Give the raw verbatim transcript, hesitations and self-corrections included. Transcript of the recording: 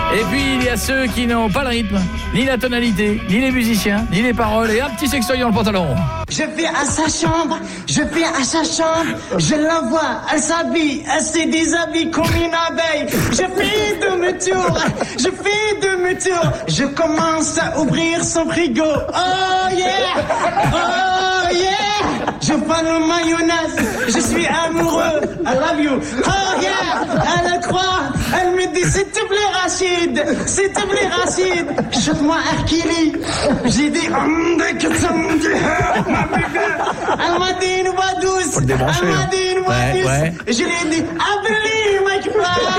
Et puis il y a ceux qui n'ont pas le rythme, ni la tonalité, ni les musiciens, ni les paroles, et un petit sextoy dans le pantalon. Je vais à sa chambre, je vais à sa chambre, je la vois, elle s'habille, elle se déshabille comme une abeille. Je fais demi-tour, je fais demi-tour, je commence à ouvrir son frigo. Oh yeah, oh yeah, je prends le mayonnaise, je suis amoureux, I love you. Oh yeah, elle croit, elle me dit s'il te plaît Rachid, s'il te plaît Rachid, chante-moi Hercule. J'ai dit, hum, que ça me dit. Elle m'a dit une voix douce, elle m'a dit une voix ouais, douce, ouais. je lui ai dit, I believe I can fly.